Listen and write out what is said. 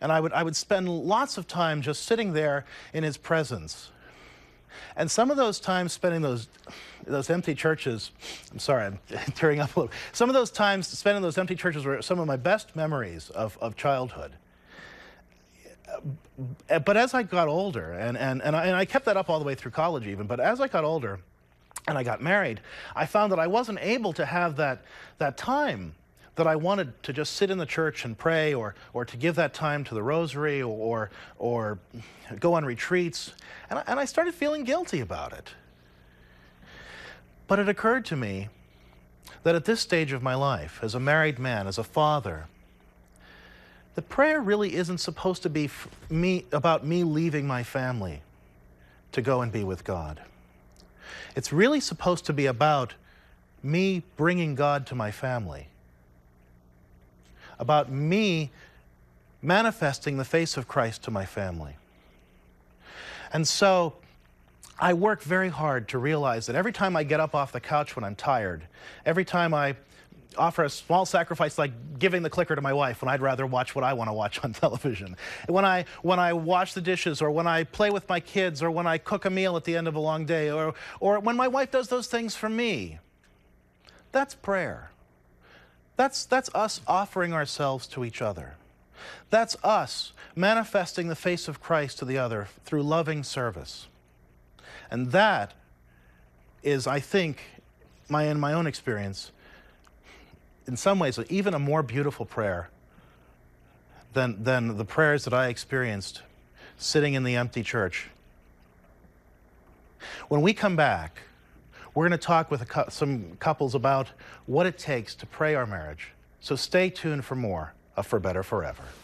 And I would spend lots of time just sitting there in his presence. And some of those times spending those empty churches, I'm sorry, I'm tearing up a little. Some of those times spending those empty churches were some of my best memories of childhood. But as I got older, and I kept that up all the way through college even, but as I got older and I got married, I found that I wasn't able to have that time that I wanted to just sit in the church and pray, or to give that time to the rosary, or go on retreats. And I started feeling guilty about it. But it occurred to me that at this stage of my life, as a married man, as a father, the prayer really isn't supposed to be about me leaving my family to go and be with God. It's really supposed to be about me bringing God to my family, about me manifesting the face of Christ to my family. And so I work very hard to realize that every time I get up off the couch when I'm tired, every time I offer a small sacrifice like giving the clicker to my wife when I'd rather watch what I want to watch on television, when I wash the dishes, or when I play with my kids, or when I cook a meal at the end of a long day, or when my wife does those things for me, that's prayer. That's us offering ourselves to each other. That's us manifesting the face of Christ to the other through loving service. And that is, I think, in my own experience, in some ways, even a more beautiful prayer than the prayers that I experienced sitting in the empty church. When we come back, we're going to talk with some couples about what it takes to pray our marriage. So stay tuned for more of For Better Forever.